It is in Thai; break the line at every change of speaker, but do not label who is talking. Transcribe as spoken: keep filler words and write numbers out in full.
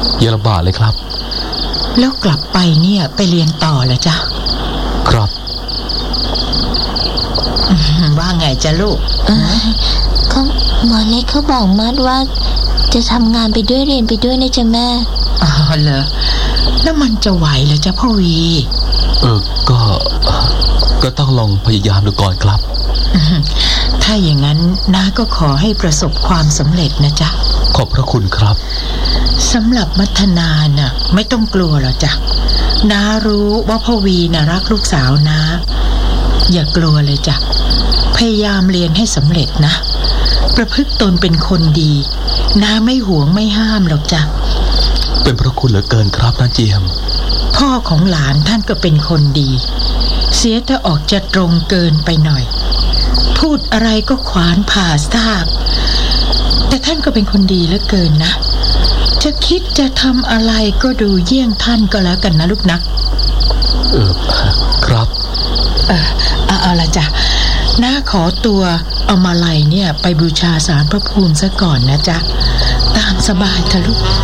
อย่าลำบากเลยครับ
แล้วกลับไปเนี่ยไปเรียนต่อเหรอจ๊ะ
ครับ
ว่าไงจ๊ะลูก
เขาหมอเล็กเขาบอกมัดว่าจะทำงานไปด้วยเรียนไปด้วยนะจ๊ะแม่
อ๋อเหรอแล้วมันจะไหวเหรอจ๊ะพ่อวี
เออก็ก็ต้องลองพยายามดูก่อนครับ
ถ้าอย่างนั้นน้าก็ขอให้ประสบความสำเร็จนะจ๊ะ
ขอบพระคุณครับ
สำหรับมัทนาน่ะไม่ต้องกลัวหรอกจ๊ะน้ารู้ว่าพ่อวีน่ะรักลูกสาวน้าอย่ากลัวเลยจ๊ะพยายามเรียนให้สำเร็จนะประพฤติตนเป็นคนดีน้าไม่หวงไม่ห้ามหรอกจ๊ะ
เป็นพระคุณเหลือเกินครับน้าเจียม
พ่อของหลานท่านก็เป็นคนดีเสียแต่ออกจะตรงเกินไปหน่อยพูดอะไรก็ขวานผ่าซากแต่ท่านก็เป็นคนดีเหลือเกินนะจะคิดจะทำอะไรก็ดูเยี่ยงท่านก็แล้วกันนะลูกนะ
เออครับ
เออเอาเอาละจ้ะน้าขอตัวเอามาลัยเนี่ยไปบูชาศาลพระภูมิซะก่อนนะจ๊ะตามสบายเถอะลูก